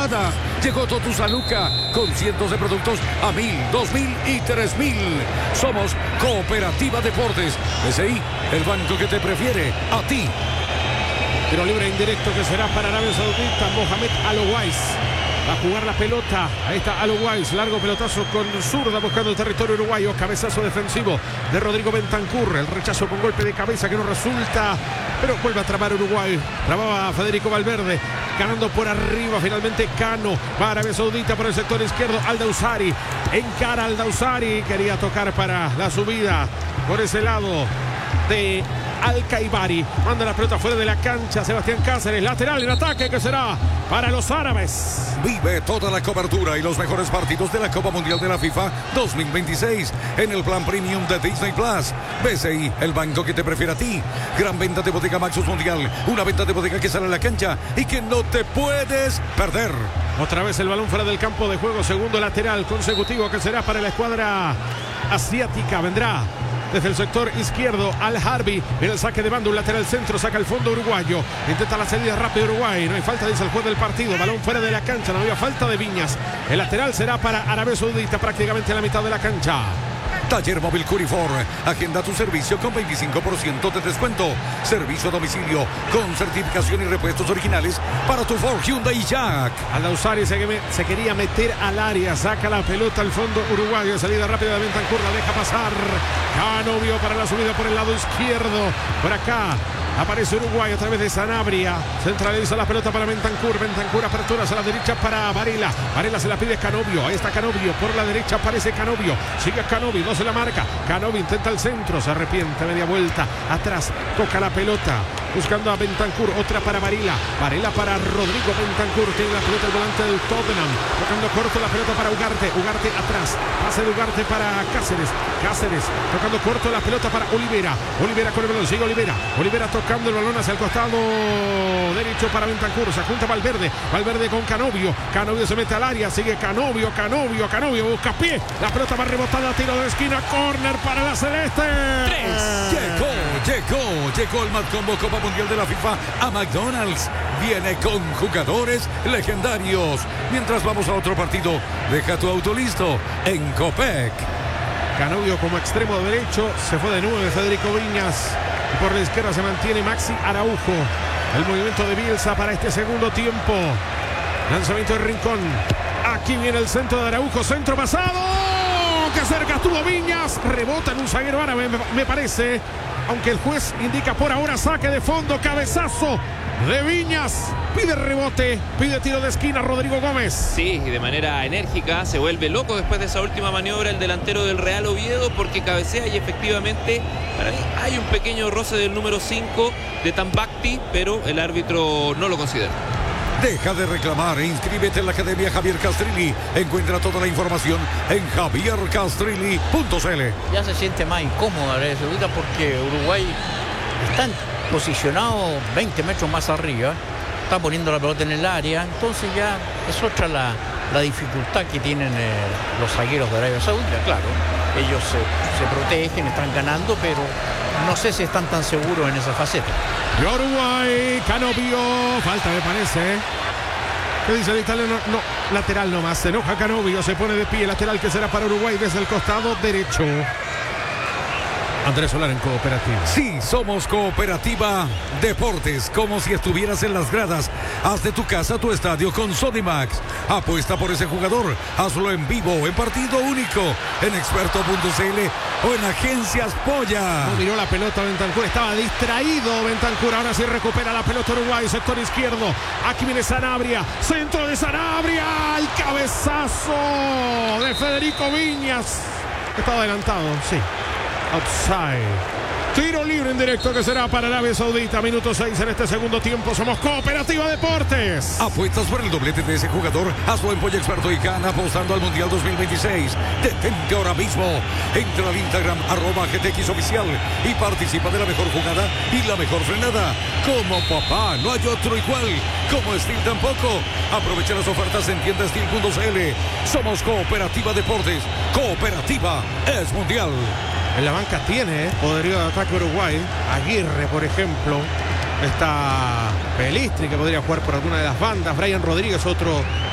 temporada. Llegó Totusa Luca con cientos de productos a 1.000, 2.000 y 3.000. Somos Cooperativa Deportes. BCI, el banco que te prefiere a ti. Tiro libre indirecto que será para Arabia Saudita. Mohamed Al-Owais va a jugar la pelota. Ahí está Al-Owais, largo pelotazo con zurda buscando el territorio uruguayo. Cabezazo defensivo de Rodrigo Bentancur. El rechazo con golpe de cabeza que no resulta, pero vuelve a trabar Uruguay. Trababa Federico Valverde, ganando por arriba. Finalmente Cano va a Arabia Saudita por el sector izquierdo. Al-Dawsari encara Al-Dawsari. Quería tocar para la subida por ese lado de Al-Kaibari. Manda la pelota fuera de la cancha. Sebastián Cáceres, lateral en ataque que será para los árabes. Vive toda la cobertura y los mejores partidos de la Copa Mundial de la FIFA 2026 en el plan premium de Disney Plus. BCI, el banco que te prefiere a ti. Gran venta de Bodega Maxus Mundial. Una venta de bodega que sale a la cancha y que no te puedes perder. Otra vez el balón fuera del campo de juego. Segundo lateral consecutivo que será para la escuadra asiática. Vendrá desde el sector izquierdo Al-Harbi en el saque de banda, un lateral centro, saca el fondo uruguayo, intenta la salida rápida Uruguay, no hay falta, dice el juez del partido, balón fuera de la cancha, no había falta de Viñas, el lateral será para Arabia Saudita prácticamente en la mitad de la cancha. Taller Móvil Curifor, agenda tu servicio con 25% de descuento, servicio a domicilio con certificación y repuestos originales para tu Ford, Hyundai y Jack. Al-Dawsari se quería meter al área, saca la pelota al fondo uruguayo, salida rápida de Bentancur, la deja pasar. Canovio para la subida por el lado izquierdo, por acá aparece Uruguay a través de Sanabria, centraliza la pelota para Bentancur, Bentancur apertura hacia la derecha para Varela, Varela se la pide Canovio, ahí está Canovio, por la derecha aparece Canovio, sigue Canovio, no se la marca, Canovio intenta el centro, se arrepiente, media vuelta, atrás, toca la pelota, buscando a Bentancur, otra para Varela, Varela para Rodrigo Bentancur, tiene la pelota el volante del Tottenham, tocando corto la pelota para Ugarte, Ugarte atrás, pase de Ugarte para Cáceres, Cáceres, tocando corto la pelota para Olivera, Olivera con el balón, sigue Olivera, Olivera tocando el balón hacia el costado derecho para Bentancur, se junta Valverde, Valverde con Canovio, Canovio se mete al área, sigue Canovio, Canovio busca pie, la pelota va rebotada, tiro de esquina, córner para la celeste. Llegó el Matcombo Copa Mundial de la FIFA a McDonald's. Viene con jugadores legendarios. Mientras vamos a otro partido, deja tu auto listo en Copec. Canovio como extremo derecho, se fue de nuevo Federico Viñas. Y por la izquierda se mantiene Maxi Araujo. El movimiento de Bielsa para este segundo tiempo. Lanzamiento de Rincón. Aquí viene el centro de Araujo, centro pasado. Que cerca estuvo Viñas. Rebota en un zaguero árabe, me parece. Aunque el juez indica por ahora saque de fondo, cabezazo de Viñas. Pide rebote, pide tiro de esquina Rodrigo Gómez. Sí, y de manera enérgica se vuelve loco después de esa última maniobra el delantero del Real Oviedo, porque cabecea y efectivamente para mí hay un pequeño roce del número 5 de Tambacti, pero el árbitro no lo considera. Deja de reclamar e inscríbete en la Academia Javier Castrilli. Encuentra toda la información en javiercastrilli.cl. Ya se siente más incómoda Arabia Saudita porque Uruguay está posicionado 20 metros más arriba, está poniendo la pelota en el área, entonces ya es otra la dificultad que tienen los zagueros de Arabia Saudita. Claro, ellos se protegen, están ganando, pero no sé si están tan seguros en esa faceta. Y Uruguay, Canovio, falta me parece. ¿Qué dice el italiano? No, lateral nomás, se enoja Canovio, se pone de pie, lateral que será para Uruguay desde el costado derecho. Andrés Solar en Cooperativa. Sí, somos Cooperativa Deportes, como si estuvieras en las gradas. Haz de tu casa tu estadio con Sodimax. Apuesta por ese jugador, hazlo en vivo, en partido único, en experto.cl o en Agencias Polla. No miró la pelota Bentancur, estaba distraído Bentancur, ahora sí recupera la pelota Uruguay, sector izquierdo. Aquí viene Sanabria, centro de Sanabria, el cabezazo de Federico Viñas. Estaba adelantado, sí. Outside. Tiro libre en directo que será para Arabia Saudita. Minuto 6 en este segundo tiempo. Somos Cooperativa Deportes. Apuestas por el doblete de ese jugador. Hazlo en Polla Experto y gana apostando al Mundial 2026. Detente ahora mismo. Entra al Instagram @GTX Oficial y participa de la mejor jugada y la mejor frenada. Como papá, no hay otro igual. Como Steel tampoco. Aprovecha las ofertas en tiendasteel.cl. Somos Cooperativa Deportes. Cooperativa es mundial. En la banca tiene poderío de ataque Uruguay. Aguirre, por ejemplo. Está Pelistri, que podría jugar por alguna de las bandas. Brian Rodríguez, otro